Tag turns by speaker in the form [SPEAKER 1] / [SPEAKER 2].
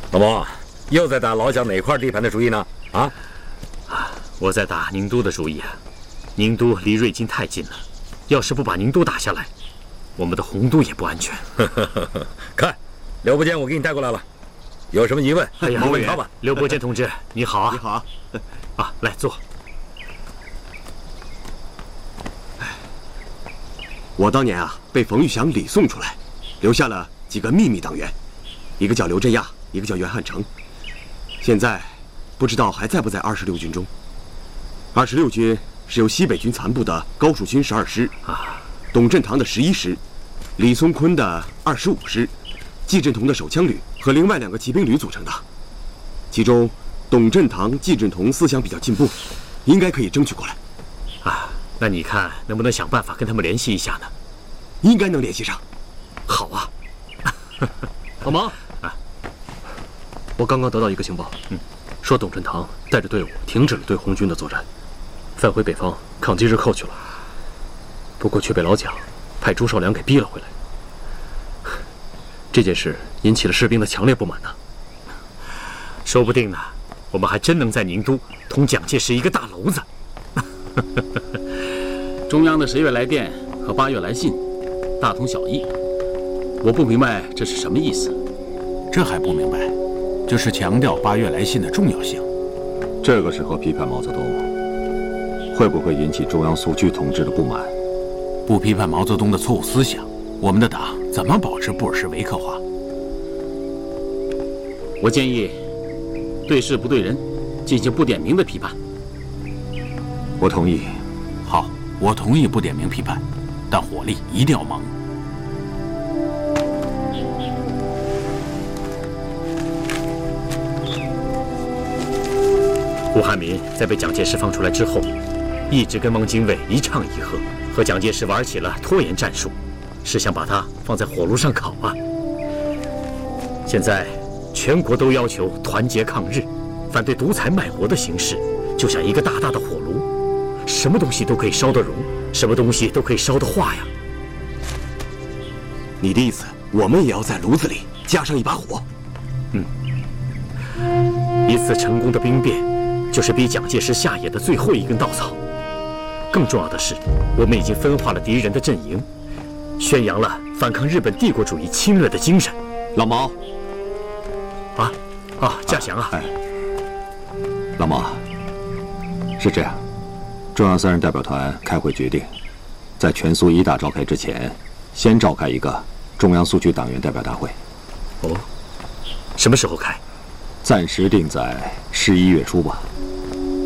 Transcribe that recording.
[SPEAKER 1] 老毛，又在打老蒋哪块地盘的主意呢？啊？
[SPEAKER 2] 我在打宁都的主意啊。宁都离瑞金太近了，要是不把宁都打下来，我们的洪都也不安全。
[SPEAKER 1] 看，刘伯坚，我给你带过来了，有什么疑问，
[SPEAKER 2] 哎呀，
[SPEAKER 1] 你问他吧。
[SPEAKER 2] 刘伯坚同志，你好啊！
[SPEAKER 3] 你好啊！
[SPEAKER 2] 啊，来坐。
[SPEAKER 3] 我当年啊，被冯玉祥礼送出来，留下了几个秘密党员，一个叫刘振亚，一个叫袁汉成。现在不知道还在不在26军中。26军是由西北军残部的高树勋12师啊，董振堂的11师，李松坤的25师，季振同的手枪旅和另外2个骑兵旅组成的。其中，董振堂、季振同思想比较进步，应该可以争取过来。
[SPEAKER 2] 啊，那你看能不能想办法跟他们联系一下呢？
[SPEAKER 3] 应该能联系上。
[SPEAKER 2] 好啊。
[SPEAKER 4] 老毛啊，我刚刚得到一个情报，说董振堂带着队伍停止了对红军的作战，返回北方抗击日寇去了。不过却被老蒋派朱绍良给逼了回来。这件事引起了士兵的强烈不满呢。
[SPEAKER 2] 说不定呢，我们还真能在宁都捅蒋介石一个大篓子。
[SPEAKER 5] 中央的10月来电和8月来信，大同小异。我不明白这是什么意思。
[SPEAKER 6] 这还不明白？这是强调8月来信的重要性。
[SPEAKER 7] 这个时候批判毛泽东，会不会引起中央苏区同志的不满？
[SPEAKER 6] 不批判毛泽东的错误思想，我们的党怎么保持布尔什维克化？
[SPEAKER 5] 我建议，对事不对人，进行不点名的批判。
[SPEAKER 7] 我同意。
[SPEAKER 6] 好，我同意不点名批判，但火力一定要猛。
[SPEAKER 2] 胡汉民在被蒋介石放出来之后，一直跟汪精卫一唱一和，和蒋介石玩起了拖延战术，是想把他放在火炉上烤啊。现在全国都要求团结抗日，反对独裁卖国的形势，就像一个大大的火炉，什么东西都可以烧得融，什么东西都可以烧得化呀。
[SPEAKER 3] 你的意思，我们也要在炉子里加上一把火？
[SPEAKER 2] 一次成功的兵变，就是逼蒋介石下野的最后一根稻草。更重要的是，我们已经分化了敌人的阵营，宣扬了反抗日本帝国主义侵略的精神。
[SPEAKER 7] 老毛，
[SPEAKER 2] 嘉祥啊，
[SPEAKER 7] 老毛，是这样，中央3人代表团开会决定，在全苏一大召开之前，先召开一个中央苏区党员代表大会。
[SPEAKER 2] 哦，什么时候开？
[SPEAKER 7] 暂时定在11月初吧。